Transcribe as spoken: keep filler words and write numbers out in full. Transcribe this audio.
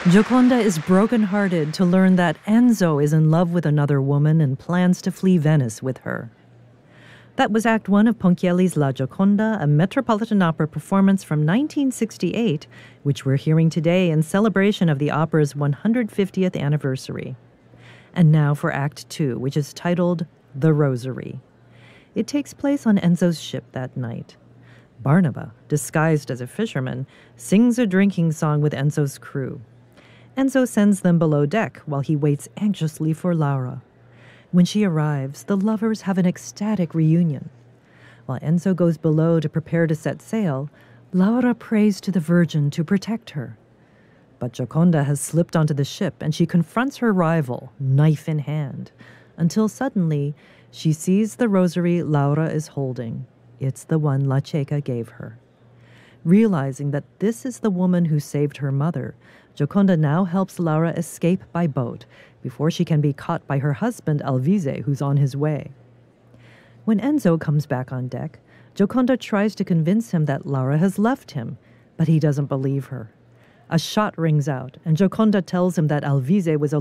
Gioconda is brokenhearted to learn that Enzo is in love with another woman and plans to flee Venice with her. That was Act One of Ponchielli's La Gioconda, a Metropolitan Opera performance from nineteen sixty-eight, which we're hearing today in celebration of the opera's one hundred fiftieth anniversary. And now for Act Two, which is titled The Rosary. It takes place on Enzo's ship that night. Barnaba, disguised as a fisherman, sings a drinking song with Enzo's crew. Enzo sends them below deck while he waits anxiously for Laura. When she arrives, the lovers have an ecstatic reunion. While Enzo goes below to prepare to set sail, Laura prays to the Virgin to protect her. But Gioconda has slipped onto the ship and she confronts her rival, knife in hand, until suddenly she sees the rosary Laura is holding. It's the one La Ceca gave her. Realizing that this is the woman who saved her mother, Gioconda now helps Laura escape by boat before she can be caught by her husband Alvise, who's on his way. When Enzo comes back on deck, Gioconda tries to convince him that Laura has left him, but he doesn't believe her. A shot rings out, and Gioconda tells him that Alvise was a